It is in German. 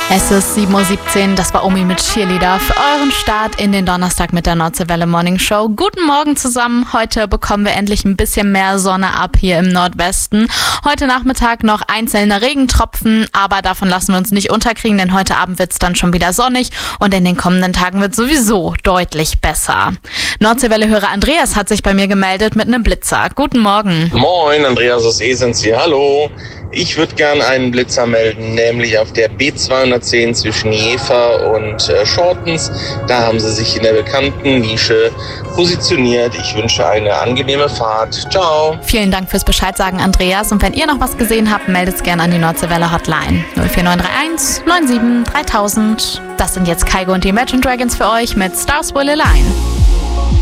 Es ist 7:17 Uhr, das war Omi mit Cheerleader für euren Start in den Donnerstag mit der Nordseewelle Morning Show. Guten Morgen zusammen, heute bekommen wir endlich ein bisschen mehr Sonne ab hier im Nordwesten. Heute Nachmittag noch einzelne Regentropfen, aber davon lassen wir uns nicht unterkriegen, denn heute Abend wird es dann schon wieder sonnig und in den kommenden Tagen wird es sowieso deutlich besser. Nordseewelle-Hörer Andreas hat sich bei mir gemeldet mit einem Blitzer. Guten Morgen. Moin, Andreas aus Esens hier, hallo. Ich würde gern einen Blitzer melden, nämlich auf der B210 zwischen Jever und Shortens. Da haben sie sich in der bekannten Nische positioniert. Ich wünsche eine angenehme Fahrt. Ciao. Vielen Dank fürs Bescheid sagen, Andreas. Und wenn ihr noch was gesehen habt, meldet es gerne an die Nordseewelle Hotline 04931 97 3000. Das sind jetzt Kaigo und die Imagine Dragons für euch mit Stars Will Align.